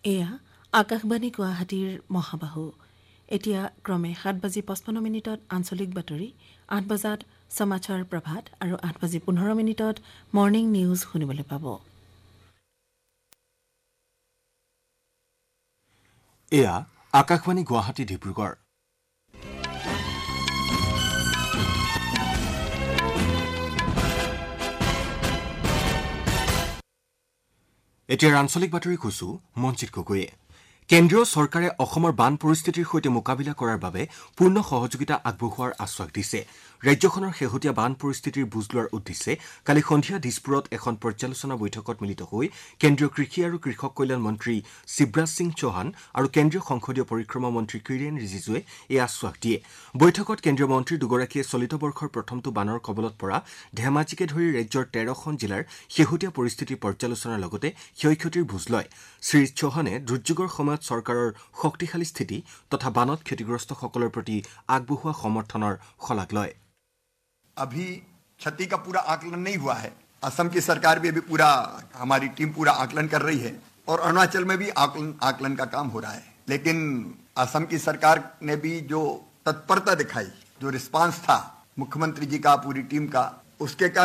এয়া আকাশবাণী গুৱাহাটীৰ মহাবাহু এতিয়া ক্ৰমে 7:55 আঞ্চলিক বাতৰি 8 বজাত সমাচাৰ প্ৰভাত আৰু 8:15 মৰ্নিং নিউজ শুনিবলৈ পাব। এয়া আকাশবাণী গুৱাহাটী ডিব্ৰুগড়। এতিয়াৰ আঞ্চলিক বাতৰি কৈছো মঞ্জিত গগৈয়ে। কেন্দ্ৰীয় চৰকাৰে অসমৰ বান পৰিস্থিতিৰ সৈতে মোকাবিলা কৰাৰ বাবে পূৰ্ণ সহযোগিতা আগবঢ়োৱাৰ আশ্বাস দিছে। ৰাজ্যখনৰ শেহতীয়া বান পৰিস্থিতিৰ বুজ লোৱাৰ উদ্দেশ্যে কালি সন্ধিয়া দিছপুৰত এখন পৰ্যালোচনা বৈঠকত মিলিত হৈ কেন্দ্ৰীয় কৃষি আৰু কৃষক কল্যাণ মন্ত্ৰী শিৱৰাজ সিং চৌহান আৰু কেন্দ্ৰীয় সংসদীয় পৰিক্ৰমা মন্ত্ৰী কিৰেণ ৰিজিজুৱে এই আশ্বাস দিয়ে। বৈঠকত কেন্দ্ৰীয় মন্ত্ৰী দুগৰাকীয়ে চলিত বৰ্ষৰ প্ৰথমটো বানৰ কবলত পৰা ধেমাজিকে ধৰি ৰাজ্যৰ 13খন জিলাৰ শেহতীয়া পৰিস্থিতিৰ পৰ্যালোচনাৰ লগতে ক্ষয়ক্ষতিৰ বুজ লয়। শ্ৰী চৌহানে দুৰ্যোগৰ সময়ত চৰকাৰৰ শক্তিশালী স্থিতি তথা বানত ক্ষতিগ্ৰস্তসকলৰ প্ৰতি আগবঢ়োৱা সমৰ্থনৰ শলাগ লয়। अभी क्षति का पूरा आकलन नहीं हुआ है। असम की सरकार भी अभी पूरा हमारी टीम पूरा आकलन कर रही है और अरुणाचल में भी आकलन का काम हो रहा है। लेकिन असम की सरकार ने भी जो तत्परता दिखाई, जो रिस्पांस था मुख्यमंत्री जी का, पूरी टीम का, उसके कारण